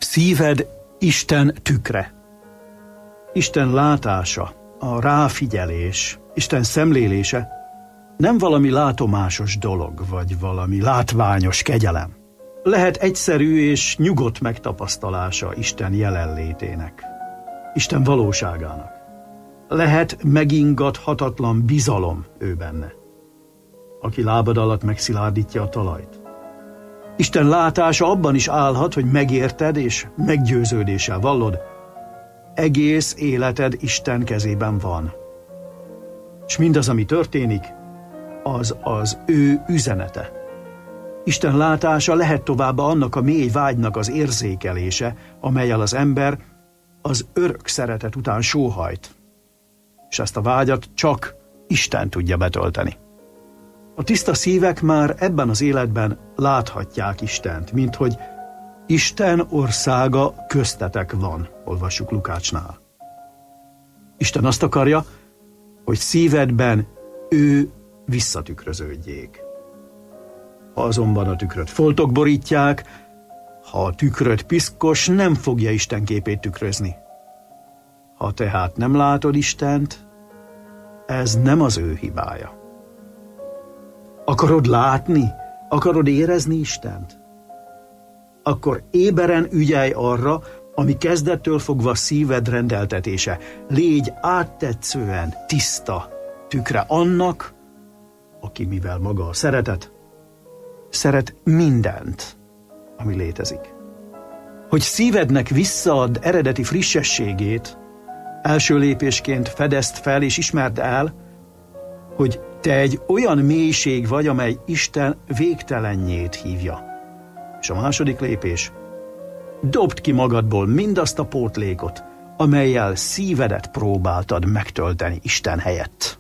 Szíved Isten tükre. Isten látása, a ráfigyelés, Isten szemlélése nem valami látomásos dolog, vagy valami látványos kegyelem. Lehet egyszerű és nyugodt megtapasztalása Isten jelenlétének, Isten valóságának. Lehet megingathatatlan bizalom ő benne, aki lábad alatt megszilárdítja a talajt. Isten látása abban is állhat, hogy megérted és meggyőződéssel vallod, egész életed Isten kezében van. És mindaz, ami történik, az az ő üzenete. Isten látása lehet továbbá annak a mély vágynak az érzékelése, amellyel az ember az örök szeretet után sóhajt. És ezt a vágyat csak Isten tudja betölteni. A tiszta szívek már ebben az életben láthatják Istent, mint hogy Isten országa köztetek van, olvassuk Lukácsnál. Isten azt akarja, hogy szívedben ő visszatükröződjék. Ha azonban a tükröt foltok borítják, ha a tükröt piszkos, nem fogja Isten képét tükrözni. Ha tehát nem látod Istent, ez nem az ő hibája. Akarod látni? Akarod érezni Istent? Akkor éberen ügyelj arra, ami kezdettől fogva szíved rendeltetése. Légy áttetszően tiszta tükre annak, aki mivel maga a szeretet, szeret mindent, ami létezik. Hogy szívednek visszaadd eredeti frissességét, első lépésként fedezd fel és ismerd el, hogy te egy olyan mélység vagy, amely Isten végtelenjét hívja. És a második lépés, dobd ki magadból mindazt a pótlékot, amellyel szívedet próbáltad megtölteni Isten helyett.